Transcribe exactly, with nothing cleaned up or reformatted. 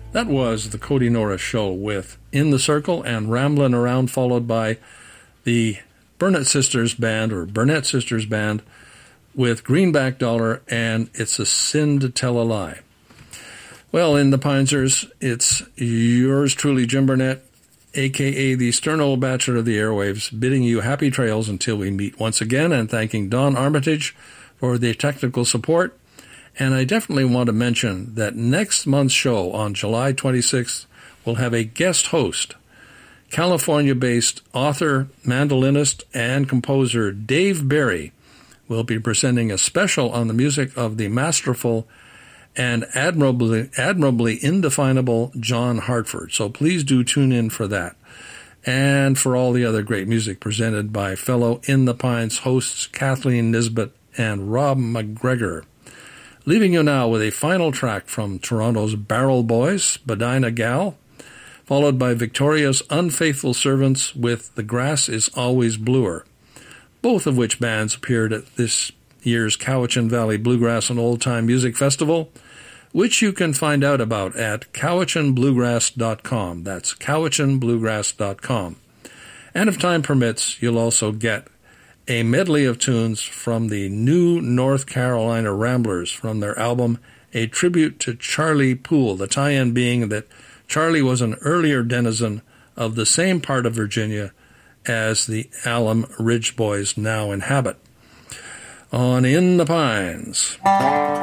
That was the Cody Norris Show with In the Circle and Ramblin' Around, followed by the Burnett Sisters Band, or Burnett Sisters Band, with Greenback Dollar and It's a Sin to Tell a Lie. Well, in the Pinesers, it's yours truly, Jim Burnett, a k a the stern old bachelor of the airwaves, bidding you happy trails until we meet once again, and thanking Don Armitage for the technical support. And I definitely want to mention that next month's show on July twenty-sixth will have a guest host, California-based author, mandolinist, and composer Dave Berry will be presenting a special on the music of the masterful and admirably, admirably indefinable John Hartford. So please do tune in for that. And for all the other great music presented by fellow In the Pines hosts Kathleen Nisbet and Rob McGregor. Leaving you now with a final track from Toronto's Barrel Boys, Badina Gal, followed by Victoria's Unfaithful Servants with The Grass is Always Bluer, both of which bands appeared at this year's Cowichan Valley Bluegrass and Old Time Music Festival, which you can find out about at cowichan bluegrass dot com. That's cowichan bluegrass dot com. And if time permits, you'll also get a medley of tunes from the new North Carolina Ramblers from their album A Tribute to Charlie Poole, the tie-in being that Charlie was an earlier denizen of the same part of Virginia as the Alum Ridge Boys now inhabit. On In the Pines.